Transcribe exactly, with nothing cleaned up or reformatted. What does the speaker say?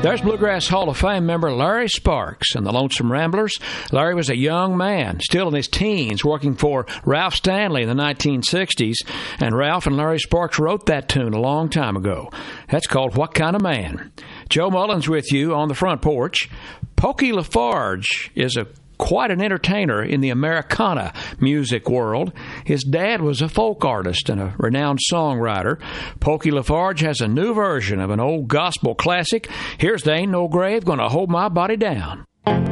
There's Bluegrass Hall of Fame member Larry Sparks and the Lonesome Ramblers. Larry was a young man, still in his teens, working for Ralph Stanley in the nineteen sixties, and Ralph and Larry Sparks wrote that tune a long time ago. That's called What Kind of Man? Joe Mullins with you on the front porch. Pokey LaFarge is a quite an entertainer in the Americana music world. His dad was a folk artist and a renowned songwriter. Pokey LaFarge has a new version of an old gospel classic. Here's There Ain't No Grave Gonna Hold My Body Down.